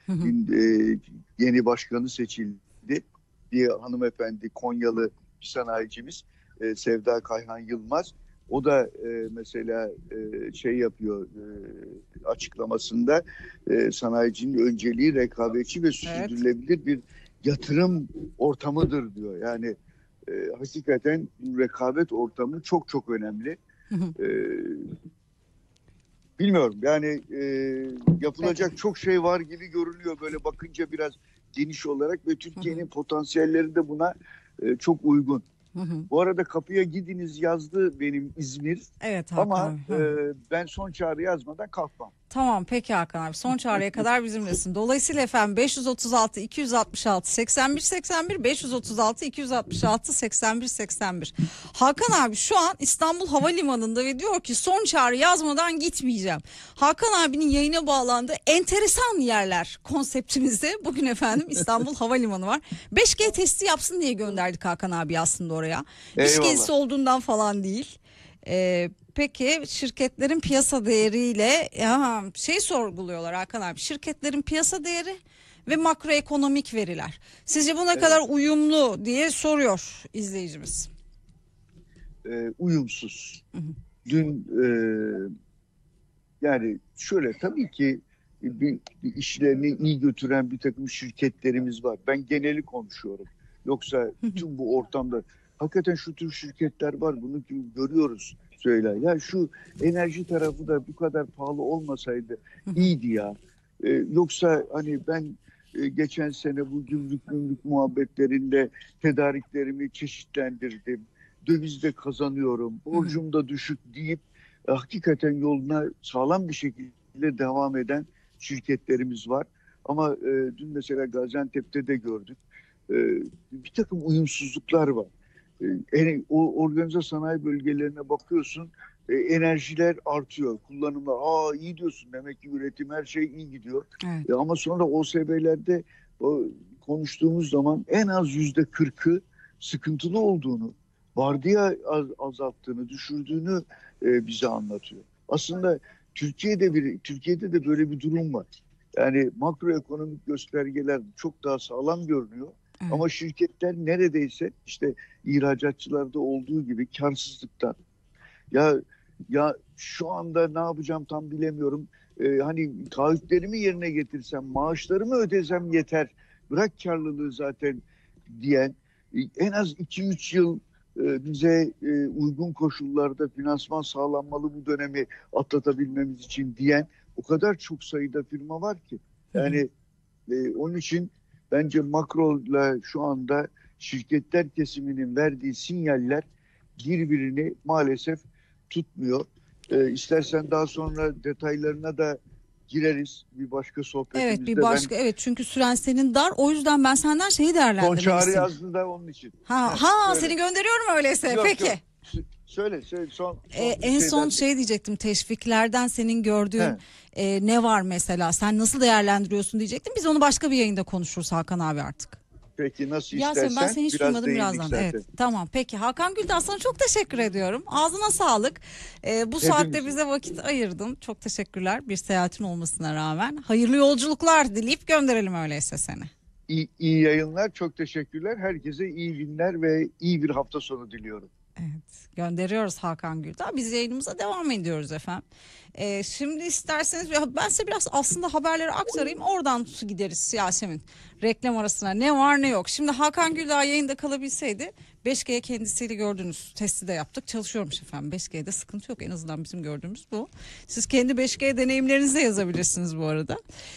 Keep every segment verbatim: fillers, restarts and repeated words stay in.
Hı hı. e, yeni başkanı seçildi. Bir hanımefendi, Konyalı bir sanayicimiz, e, Sevda Kayhan Yılmaz. O da e, mesela e, şey yapıyor, e, açıklamasında e, sanayicinin önceliği rekabetçi ve Evet. sürdürülebilir bir yatırım ortamıdır diyor. Yani e, hakikaten bu rekabet ortamı çok çok önemli. Hı hı. E, Bilmiyorum yani, e, Peki. yapılacak çok şey var gibi görünüyor böyle bakınca, biraz geniş olarak, ve Hı hı. Türkiye'nin potansiyelleri de buna e, çok uygun. Hı hı. Bu arada kapıya gidiniz yazdı benim İzmir, Evet Hakan ama abi. Hı e, hı. ben son çağrı yazmadan kalkmam. Tamam peki Hakan abi, son çağrıya kadar bizimlesin. Dolayısıyla efendim beş yüz otuz altı iki yüz altmış altı seksen bir seksen bir beş yüz otuz altı iki yüz altmış altı seksen bir seksen bir. Hakan abi şu an İstanbul Havalimanı'nda ve diyor ki son çağrı yazmadan gitmeyeceğim. Hakan abinin yayına bağlandığı enteresan yerler konseptimizde bugün efendim İstanbul Havalimanı var. beş G testi yapsın diye gönderdik Hakan abi aslında oraya. İş Eyvallah. gezisi olduğundan falan değil. Ee, peki şirketlerin piyasa değeriyle ya şey sorguluyorlar Hakan abi. Şirketlerin piyasa değeri ve makroekonomik veriler. Sizce bu ne kadar Evet. uyumlu diye soruyor izleyicimiz. E, uyumsuz. Hı hı, Dün e, yani şöyle, tabii ki bir, bir işlerini iyi götüren bir takım şirketlerimiz var. Ben geneli konuşuyorum. Yoksa hı hı, bütün bu ortamda hakikaten şu tür şirketler var. Bunu görüyoruz söyle. Ya şu enerji tarafı da bu kadar pahalı olmasaydı hı hı, iyiydi ya. Ee, yoksa hani ben e, geçen sene bu gümrük gümrük muhabbetlerinde tedariklerimi çeşitlendirdim. Dövizde kazanıyorum. hı hı, Borcum da düşük deyip e, hakikaten yoluna sağlam bir şekilde devam eden şirketlerimiz var. Ama e, dün mesela Gaziantep'te de gördük. E, Bir takım uyumsuzluklar var. E, en- o organize sanayi bölgelerine bakıyorsun, e, enerjiler artıyor, kullanımlar. Aa, iyi diyorsun, demek ki üretim, her şey iyi gidiyor. evet. E, ama sonra O S B'lerde o, konuştuğumuz zaman en az yüzde kırkı sıkıntılı olduğunu, vardiya az, azalttığını, düşürdüğünü e, bize anlatıyor. Aslında Türkiye'de bir Türkiye'de de böyle bir durum var. Yani makroekonomik göstergeler çok daha sağlam görünüyor. Evet. Ama şirketler neredeyse işte ihracatçılarda olduğu gibi karsızlıktan. Ya ya şu anda ne yapacağım tam bilemiyorum. Ee, hani taahhütlerimi yerine getirsem, maaşlarımı ödesem yeter. Bırak karlılığı zaten diyen, e, en az iki üç yıl e, bize e, uygun koşullarda finansman sağlanmalı bu dönemi atlatabilmemiz için diyen o kadar çok sayıda firma var ki. Hı hı. Yani e, onun için bence makroyla şu anda şirketler kesiminin verdiği sinyaller birbirini maalesef tutmuyor. E, istersen daha sonra detaylarına da gireriz bir başka Evet bir sohbetimizde. Ben başka, evet çünkü süren senin dar, o yüzden ben senden şeyi son değerlendirmeni çağrı istedim. yazdı da onun için. Ha, Heh, ha söyle. seni gönderiyorum öyleyse Yok yok. peki. S- Söyle, söyle son Ee, son en son şeyden. şey diyecektim, teşviklerden senin gördüğün He, e, ne var mesela, sen nasıl değerlendiriyorsun diyecektim, biz onu başka bir yayında konuşuruz Hakan abi artık. peki nasıl Yasemin ben istersen, seni hiç biraz duymadım değindik birazdan, evet zaten. tamam peki Hakan Gülden, sana çok teşekkür ediyorum, ağzına sağlık. Ee, bu saatte Hepimizin. bize vakit ayırdın, çok teşekkürler, bir seyahatin olmasına rağmen hayırlı yolculuklar dileyip gönderelim öyleyse seni. İyi, iyi yayınlar, çok teşekkürler. Herkese iyi günler ve iyi bir hafta sonu diliyorum. Evet, gönderiyoruz Hakan Güldağ. Biz yayınımıza devam ediyoruz efendim. Ee, şimdi isterseniz ben size biraz aslında haberleri aktarayım. Oradan gideriz Yasemin. Reklam arasına ne var ne yok. Şimdi Hakan Güldağ yayında kalabilseydi beş G kendisiyle gördüğünüz testi de yaptık. Çalışıyormuş efendim. beş G'de sıkıntı yok. En azından bizim gördüğümüz bu. Siz kendi beş G deneyimlerinizi de yazabilirsiniz bu arada.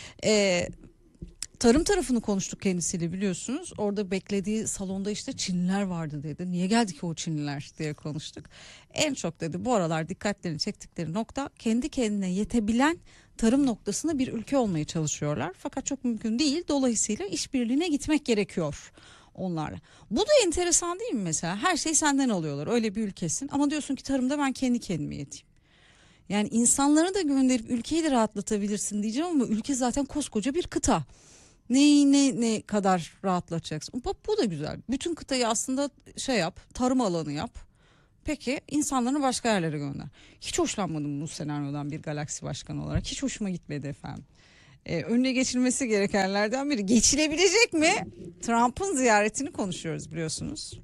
Ee, Tarım tarafını konuştuk kendisiyle, biliyorsunuz. Orada beklediği salonda işte Çinliler vardı dedi. Niye geldi ki o Çinliler diye konuştuk. En çok dedi bu aralar dikkatlerini çektikleri nokta, kendi kendine yetebilen tarım noktasında bir ülke olmaya çalışıyorlar. Fakat çok mümkün değil. Dolayısıyla işbirliğine gitmek gerekiyor onlarla. Bu da enteresan değil mi mesela? Her şeyi senden alıyorlar. Öyle bir ülkesin ama diyorsun ki tarımda ben kendi kendime yeteyim. Yani insanları da gönderip ülkeyi de rahatlatabilirsin diyeceğim ama ülke zaten koskoca bir kıta. Neyi ne ne kadar rahatlatacaksın? Bak bu da güzel. Bütün kıtayı aslında şey yap, tarım alanı yap. Peki insanlarını başka yerlere gönder. Hiç hoşlanmadım bu senaryodan bir galaksi başkanı olarak. Hiç hoşuma gitmedi efendim. Ee, önüne geçilmesi gerekenlerden biri. Geçilebilecek mi? Trump'ın ziyaretini konuşuyoruz biliyorsunuz.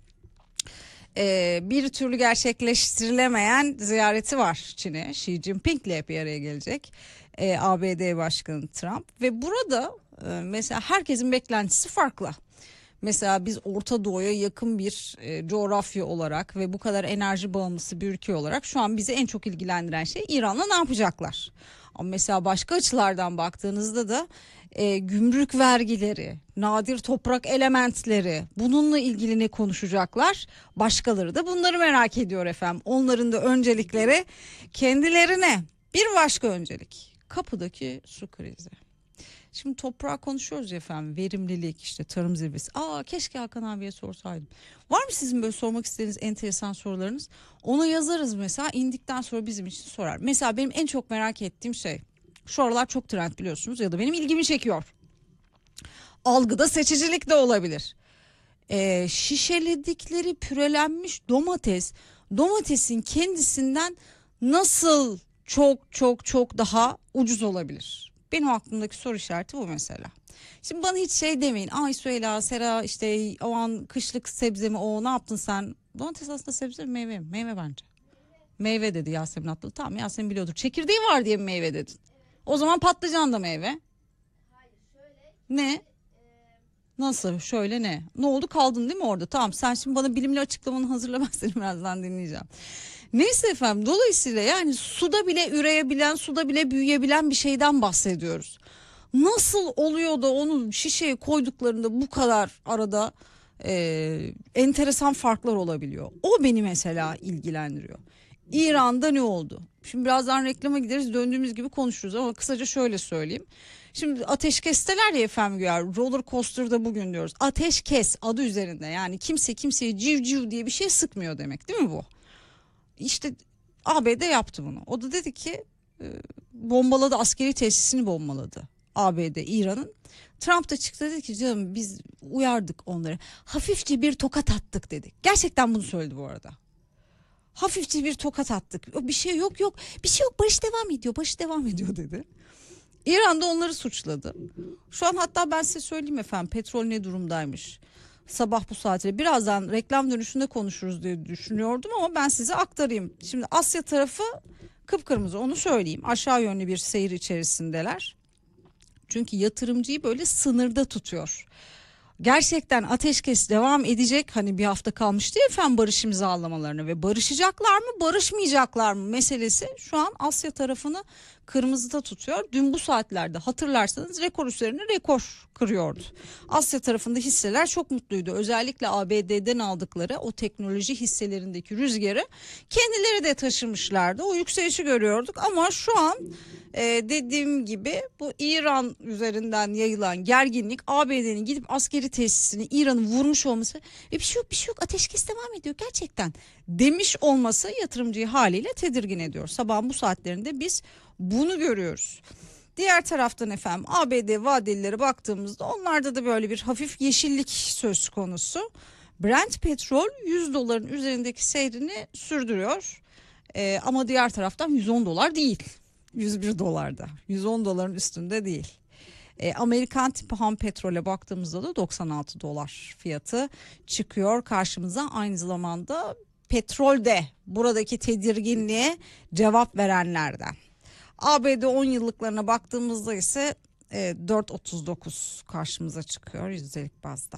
Ee, bir türlü gerçekleştirilemeyen ziyareti var Çin'e. Xi Jinping'le bir araya gelecek. Ee, A B D Başkanı Trump ve burada e, mesela herkesin beklentisi farklı. Mesela biz Orta Doğu'ya yakın bir e, coğrafya olarak ve bu kadar enerji bağımlısı bir ülke olarak şu an bizi en çok ilgilendiren şey İran'la ne yapacaklar? Ama mesela başka açılardan baktığınızda da e, gümrük vergileri, nadir toprak elementleri, bununla ilgili ne konuşacaklar? Başkaları da bunları merak ediyor efendim. Onların da öncelikleri kendilerine. Bir başka öncelik, kapıdaki su krizi. Şimdi toprağı konuşuyoruz ya efendim, verimlilik, işte tarım zirvesi. Aa, keşke Hakan abiye sorsaydım. Var mı sizin böyle sormak istediğiniz enteresan sorularınız? Ona yazarız mesela, indikten sonra bizim için sorar. Mesela benim en çok merak ettiğim şey, şu aralar çok trend biliyorsunuz ya da benim ilgimi çekiyor. Algıda seçicilik de olabilir. Ee, şişeledikleri pürelenmiş domates, domatesin kendisinden nasıl çok çok çok daha ucuz olabilir? Benim aklımdaki soru işareti bu mesela. Şimdi bana hiç şey demeyin. Ay Süheyla, Sera, işte o an kışlık sebze mi o, ne yaptın sen? Domates aslında sebze mi, meyve mi? Meyve bence. Meyve dedi Yasemin Atlı. Tamam, Yasemin biliyordur. Çekirdeği var diye mi meyve dedin? O zaman patlıcan da meyve. Ne? Nasıl, şöyle ne? Ne oldu, kaldın değil mi orada? Tamam, sen şimdi bana bilimli açıklamanı hazırla, ben seni birazdan dinleyeceğim. Neyse efendim, dolayısıyla yani suda bile üreyebilen, suda bile büyüyebilen bir şeyden bahsediyoruz. Nasıl oluyor da onu şişeye koyduklarında bu kadar arada e, enteresan farklar olabiliyor? O beni mesela ilgilendiriyor. İran'da ne oldu? Şimdi birazdan reklama gideriz, döndüğümüz gibi konuşuruz ama kısaca şöyle söyleyeyim. Şimdi ateşkesteler ya efendim, güya roller coaster'da bugün diyoruz. Ateşkes adı üzerinde, yani kimse kimseye civ civ diye bir şey sıkmıyor demek, değil mi bu? İşte A B D yaptı bunu. O da dedi ki e, bombaladı, askeri tesisini bombaladı A B D İran'ın. Trump da çıktı, dedi ki canım biz uyardık onları. Hafifçe bir tokat attık dedi. Gerçekten bunu söyledi bu arada. Hafifçe bir tokat attık. Bir şey yok yok. Bir şey yok, barış devam ediyor. Barış devam ediyor dedi. İran da onları suçladı. Şu an hatta ben size söyleyeyim efendim, petrol ne durumdaymış. Sabah bu saatte birazdan reklam dönüşünde konuşuruz diye düşünüyordum ama ben size aktarayım. Şimdi Asya tarafı kıpkırmızı, onu söyleyeyim. Aşağı yönlü bir seyir içerisindeler. Çünkü yatırımcıyı böyle sınırda tutuyor. Gerçekten ateşkes devam edecek. Hani bir hafta kalmıştı ya efendim barış imzalamalarını, ve barışacaklar mı barışmayacaklar mı meselesi şu an Asya tarafını kırmızıda tutuyor. Dün bu saatlerde hatırlarsanız rekor üzerine rekor kırıyordu. Asya tarafında hisseler çok mutluydu. Özellikle A B D'den aldıkları o teknoloji hisselerindeki rüzgarı kendileri de taşımışlardı. O yükselişi görüyorduk ama şu an e, dediğim gibi bu İran üzerinden yayılan gerginlik, A B D'nin gidip askeri tesisini İran'ın vurmuş olması ve bir şey yok bir şey yok ateşkes devam ediyor gerçekten demiş olması yatırımcıyı haliyle tedirgin ediyor. Sabahın bu saatlerinde biz bunu görüyoruz. Diğer taraftan efendim A B D vadelilere baktığımızda onlarda da böyle bir hafif yeşillik söz konusu. Brent petrol yüz doların üzerindeki seyrini sürdürüyor. Ee, ama diğer taraftan yüz on dolar değil. yüz bir dolarda. yüz on doların üstünde değil. Ee, Amerikan tipi ham petrole baktığımızda da doksan altı dolar fiyatı çıkıyor karşımıza. Aynı zamanda petrolde buradaki tedirginliğe cevap verenlerden. A B D on yıllıklarına baktığımızda ise e, dört otuz dokuz karşımıza çıkıyor yüzdelik bazda.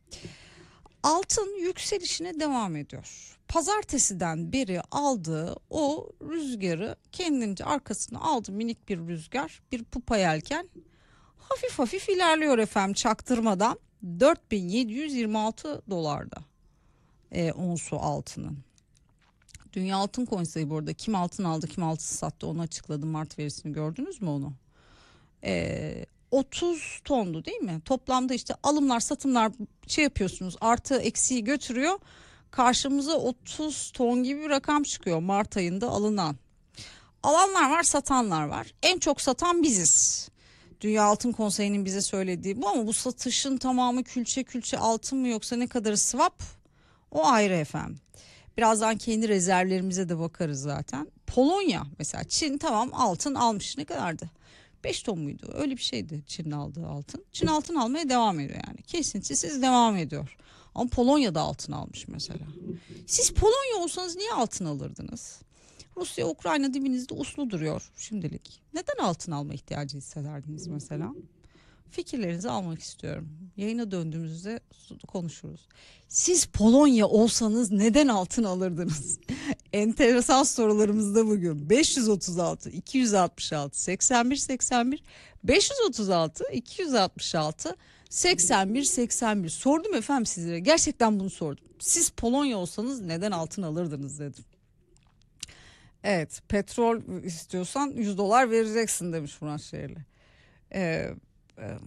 Altın yükselişine devam ediyor. Pazartesiden beri aldığı o rüzgarı kendince arkasına aldı, minik bir rüzgar, bir pupa yelken hafif hafif ilerliyor efendim çaktırmadan. dört bin yedi yüz yirmi altı dolarda e, onsu altının. Dünya Altın Konsey'i bu arada kim altın aldı kim altın sattı onu açıkladı. Mart verisini gördünüz mü onu? Ee, otuz tondu değil mi? Toplamda işte alımlar satımlar şey yapıyorsunuz, artı eksiği götürüyor. Karşımıza otuz ton gibi bir rakam çıkıyor Mart ayında alınan. Alanlar var, satanlar var. En çok satan biziz. Dünya Altın Konseyi'nin bize söylediği bu, ama bu satışın tamamı külçe külçe altın mı yoksa ne kadarı swap? O ayrı efendim. Birazdan kendi rezervlerimize de bakarız zaten. Polonya mesela, Çin tamam altın almış, ne kadardı? beş ton muydu? Öyle bir şeydi Çin'in aldığı altın. Çin altın almaya devam ediyor yani. Kesintisiz devam ediyor. Ama Polonya'da altın almış mesela. Siz Polonya olsanız niye altın alırdınız? Rusya, Ukrayna dibinizde uslu duruyor şimdilik. Neden altın alma ihtiyacı hissederdiniz mesela? Fikirlerinizi almak istiyorum. Yayına döndüğümüzde konuşuruz. Siz Polonya olsanız neden altın alırdınız? Enteresan sorularımız da bugün. beş yüz otuz altı iki yüz altmış altı seksen bir seksen bir beş yüz otuz altı iki yüz altmış altı seksen bir seksen bir sordum efendim sizlere. Gerçekten bunu sordum. Siz Polonya olsanız neden altın alırdınız dedim. Evet, petrol istiyorsan yüz dolar vereceksin demiş Murat Şehirli. Ee, e,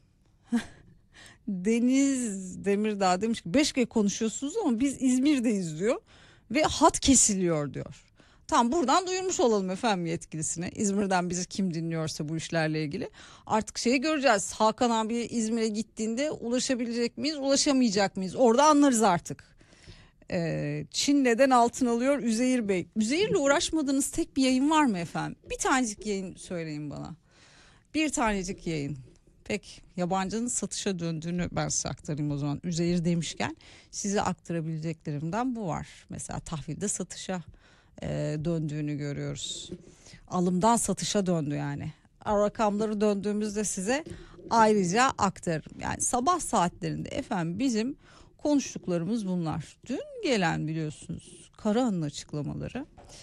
Deniz Demirdağ demiş ki beş G konuşuyorsunuz ama biz İzmir'deyiz diyor ve hat kesiliyor diyor. Tam buradan duyurmuş olalım efendim yetkilisine. İzmir'den bizi kim dinliyorsa bu işlerle ilgili. Artık şeyi göreceğiz. Hakan abi İzmir'e gittiğinde ulaşabilecek miyiz, ulaşamayacak mıyız? Orada anlarız artık. Ee, Çin neden altın alıyor? Üzeyir Bey. Üzeyir'le uğraşmadığınız tek bir yayın var mı efendim? Bir tanecik yayın söyleyin bana. Bir tanecik yayın. Pek yabancının satışa döndüğünü ben size aktarayım o zaman. Üzeyir demişken size aktarabileceklerimden bu var. Mesela tahvilde satışa e, döndüğünü görüyoruz. Alımdan satışa döndü yani. Rakamları döndüğümüzde size ayrıca aktarırım. Yani sabah saatlerinde efendim bizim konuştuklarımız bunlar. Dün gelen biliyorsunuz Karahan'ın açıklamaları.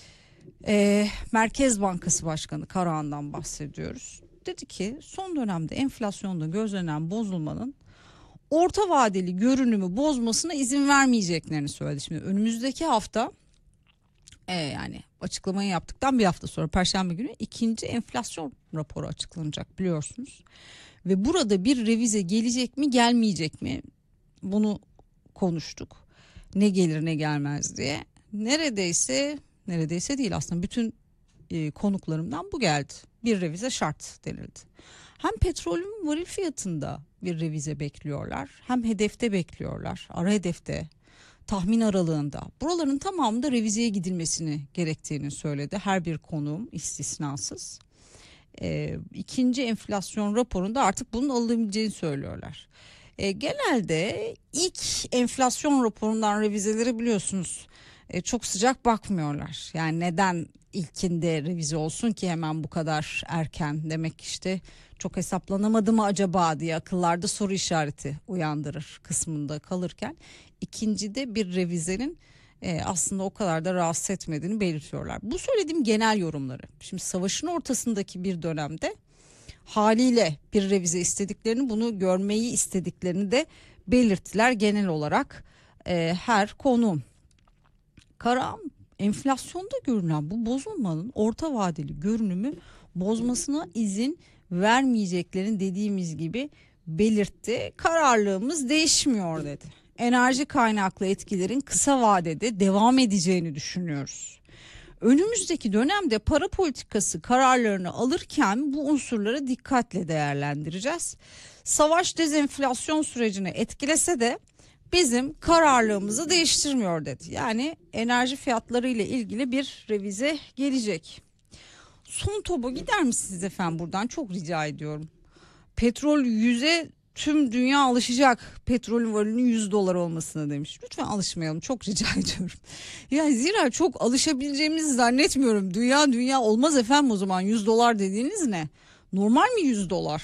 E, Merkez Bankası Başkanı Karahan'dan bahsediyoruz. Dedi ki son dönemde enflasyonda gözlenen bozulmanın orta vadeli görünümü bozmasına izin vermeyeceklerini söyledi. Şimdi önümüzdeki hafta e, yani açıklamayı yaptıktan bir hafta sonra Perşembe günü ikinci enflasyon raporu açıklanacak biliyorsunuz. Ve burada bir revize gelecek mi gelmeyecek mi bunu konuştuk. Ne gelir ne gelmez diye. Neredeyse neredeyse değil aslında bütün e, konuklarımdan bu geldi. Bir revize şart denildi. Hem petrolün varil fiyatında bir revize bekliyorlar, hem hedefte bekliyorlar, ara hedefte, tahmin aralığında. Buraların tamamında revizeye gidilmesini gerektiğini söyledi her bir konuğum istisnasız. E, ikinci enflasyon raporunda artık bunun alınabileceğini söylüyorlar. E, genelde ilk enflasyon raporundan revizeleri biliyorsunuz e, çok sıcak bakmıyorlar. Yani neden ilkinde revize olsun ki hemen bu kadar erken, demek işte çok hesaplanamadı mı acaba diye akıllarda soru işareti uyandırır kısmında kalırken ikincide bir revizenin e, aslında o kadar da rahatsız etmediğini belirtiyorlar. Bu söylediğim genel yorumları. Şimdi savaşın ortasındaki bir dönemde haliyle bir revize istediklerini, bunu görmeyi istediklerini de belirttiler genel olarak e, her konu. Karahan enflasyonda görünen bu bozulmanın orta vadeli görünümü bozmasına izin vermeyeceklerini dediğimiz gibi belirtti. Kararlılığımız değişmiyor dedi. Enerji kaynaklı etkilerin kısa vadede devam edeceğini düşünüyoruz. Önümüzdeki dönemde para politikası kararlarını alırken bu unsurları dikkatle değerlendireceğiz. Savaş dezenflasyon sürecini etkilese de bizim kararlılığımızı değiştirmiyor dedi. Yani enerji fiyatları ile ilgili bir revize gelecek. Son topa gider misiniz efendim buradan, çok rica ediyorum. Petrol yüze tüm dünya alışacak, petrolün varolinin yüz dolar olmasına demiş. Lütfen alışmayalım, çok rica ediyorum. Yani zira çok alışabileceğimizi zannetmiyorum. Dünya dünya olmaz efendim o zaman, yüz dolar dediğiniz ne? Normal mi yüz dolar?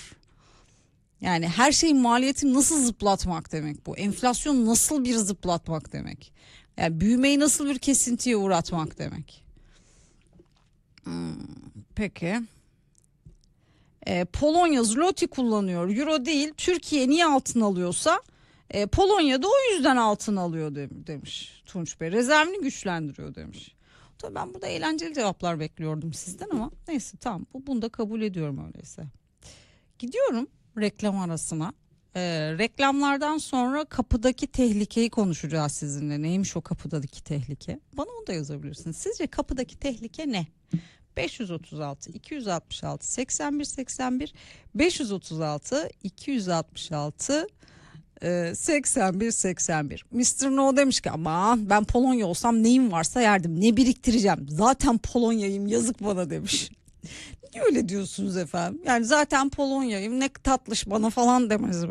Yani her şeyin maliyetini nasıl zıplatmak demek bu? Enflasyon nasıl bir zıplatmak demek? Yani büyümeyi nasıl bir kesintiye uğratmak demek? Hmm, peki. Ee, Polonya zloty kullanıyor, euro değil. Türkiye niye altın alıyorsa e, Polonya da o yüzden altın alıyor demiş Tunç Bey. Rezervini güçlendiriyor demiş. Tabii ben burada eğlenceli cevaplar bekliyordum sizden ama neyse tamam, bu bunu da kabul ediyorum öyleyse. Gidiyorum reklam arasına. Ee, reklamlardan sonra kapıdaki tehlikeyi konuşacağız sizinle. Neymiş o kapıdaki tehlike? Bana onu da yazabilirsiniz. Sizce kapıdaki tehlike ne? beş yüz otuz altı iki yüz altmış altı seksen bir seksen bir beş yüz otuz altı iki yüz altmış altı seksen bir seksen bir. mister No demiş ki aman ben Polonya olsam neyim varsa yerdim, ne biriktireceğim, zaten Polonya'yım, yazık bana demiş. Niye öyle diyorsunuz efendim? Yani zaten Polonya'yım, ne tatlış bana falan demez